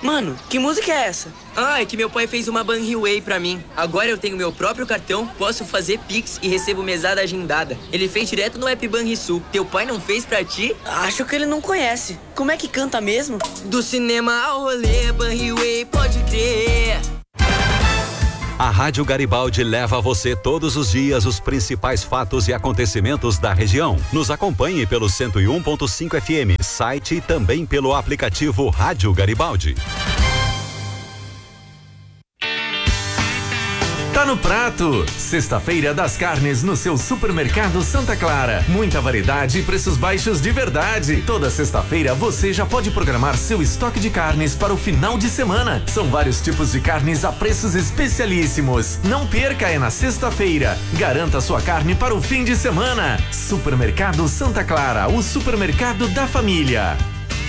Mano, que música é essa? Ah, é que meu pai fez uma Banriway pra mim. Agora eu tenho meu próprio cartão, posso fazer Pix e recebo mesada agendada. Ele fez direto no app Banrisul. Teu pai não fez pra ti? Acho que ele não conhece. Como é que canta mesmo? Do cinema ao rolê, Banriway, pode crer. A Rádio Garibaldi leva a você todos os dias os principais fatos e acontecimentos da região. Nos acompanhe pelo 101.5 FM, site e também pelo aplicativo Rádio Garibaldi. Tá no prato! Sexta-feira das carnes no seu Supermercado Santa Clara. Muita variedade e preços baixos de verdade. Toda sexta-feira você já pode programar seu estoque de carnes para o final de semana. São vários tipos de carnes a preços especialíssimos. Não perca, é na sexta-feira. Garanta sua carne para o fim de semana. Supermercado Santa Clara, o supermercado da família.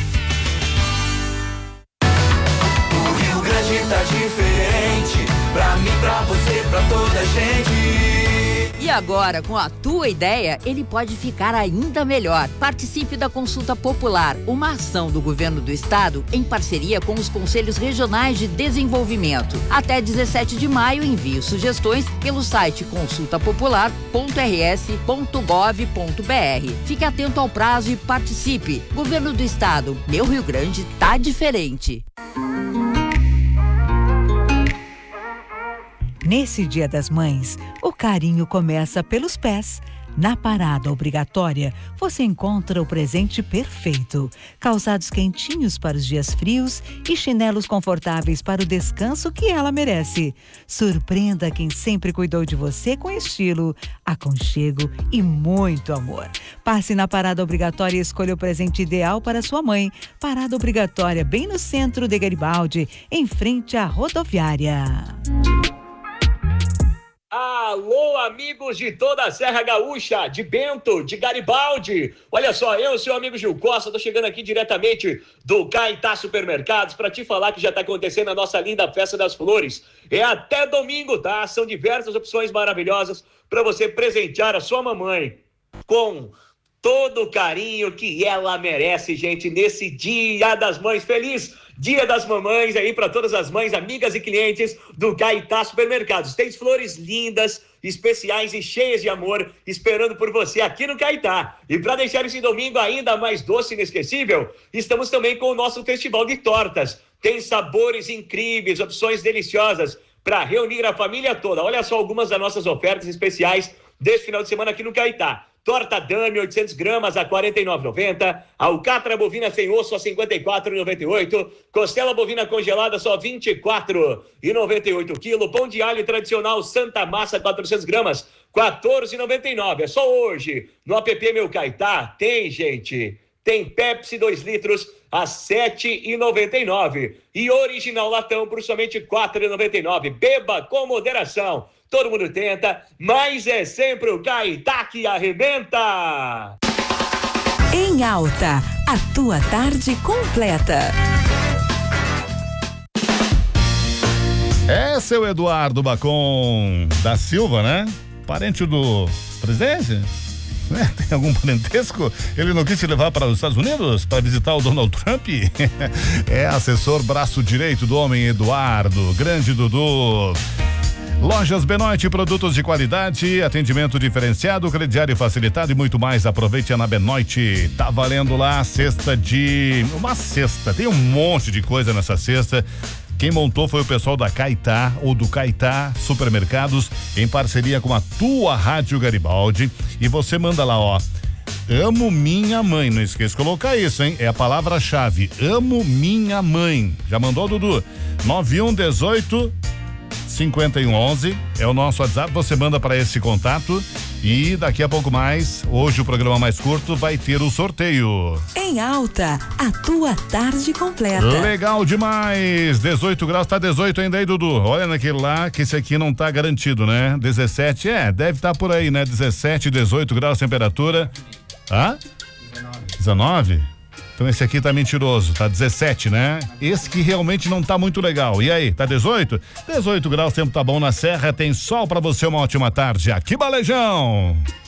O Rio Grande tá diferente. Pra mim, pra você, pra toda a gente. E agora, com a tua ideia, ele pode ficar ainda melhor. Participe da Consulta Popular, uma ação do Governo do Estado em parceria com os Conselhos Regionais de Desenvolvimento. Até 17 de maio, envie sugestões pelo site consultapopular.rs.gov.br. Fique atento ao prazo e participe. Governo do Estado, meu Rio Grande tá diferente. Nesse Dia das Mães, o carinho começa pelos pés. Na parada obrigatória, você encontra o presente perfeito. Calçados quentinhos para os dias frios e chinelos confortáveis para o descanso que ela merece. Surpreenda quem sempre cuidou de você com estilo, aconchego e muito amor. Passe na parada obrigatória e escolha o presente ideal para sua mãe. Parada obrigatória bem no centro de Garibaldi, em frente à rodoviária. Alô, amigos de toda a Serra Gaúcha, de Bento, de Garibaldi. Olha só, eu, seu amigo Gil Costa, tô chegando aqui diretamente do Caetá Supermercados para te falar que já tá acontecendo a nossa linda Festa das Flores. É até domingo, tá? São diversas opções maravilhosas para você presentear a sua mamãe com todo o carinho que ela merece, gente, nesse Dia das Mães. Feliz Dia das Mamães aí para todas as mães, amigas e clientes do Caetá Supermercados. Tem flores lindas, especiais e cheias de amor esperando por você aqui no Caetá. E para deixar esse domingo ainda mais doce e inesquecível, estamos também com o nosso Festival de Tortas. Tem sabores incríveis, opções deliciosas para reunir a família toda. Olha só algumas das nossas ofertas especiais deste final de semana aqui no Caetá. Torta Dame, 800 gramas a R$ 49,90. Alcatra bovina sem osso a R$ 54,98. Costela bovina congelada só R$ 24,98 quilo. Pão de alho tradicional Santa Massa, 400 gramas, R$ 14,99. É só hoje. No app Meu Caetá tem, gente. Tem Pepsi 2 litros a R$ 7,99. E original latão por somente R$ 4,99. Beba com moderação. Todo mundo tenta, mas é sempre o Caetá que arrebenta. Em Alta, a tua tarde completa. É seu Eduardo Bacon da Silva, né? Parente do presidente? Tem algum parentesco? Ele não quis te levar para os Estados Unidos para visitar o Donald Trump? É assessor braço direito do homem Eduardo, grande Dudu. Lojas Benoit, produtos de qualidade, atendimento diferenciado, crediário facilitado e muito mais. Aproveite a na Benoit. Tá valendo lá a cesta uma cesta, tem um monte de coisa nessa cesta. Quem montou foi o pessoal da Caetá ou do Caetá Supermercados, em parceria com a tua Rádio Garibaldi. E você manda lá, ó. Amo minha mãe, não esqueça de colocar isso, hein? É a palavra-chave. Amo minha mãe. Já mandou, Dudu? 9118 5111 é o nosso WhatsApp, você manda para esse contato e daqui a pouco mais, hoje o programa mais curto vai ter o sorteio. Em Alta, a tua tarde completa. Legal demais, 18 graus, tá 18 ainda aí, Dudu, olha naquele lá que esse aqui não tá garantido, né? 17, deve estar por aí, né? 17, 18 graus temperatura. 19? Então esse aqui tá mentiroso, tá 17, né? Esse que realmente não tá muito legal. E aí, tá 18? 18 graus, tempo tá bom na serra, tem sol pra você, uma ótima tarde. Aqui, Balejão!